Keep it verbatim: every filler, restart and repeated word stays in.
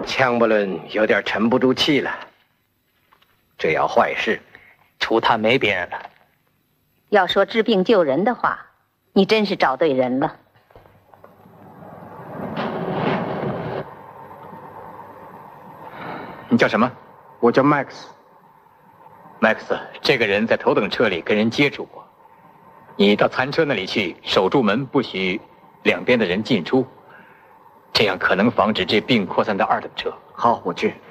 枪不伦有点沉不住气了。这要坏事， 除他没别人了。 要说治病救人的话，你真是找对人了。 你叫什么？ 我叫 Max。 Max， 这个人在头等车里跟人接触过。你到餐车那里去，守住门，不许两边的人进出，这样可能防止这病扩散到二等车。 好，我去。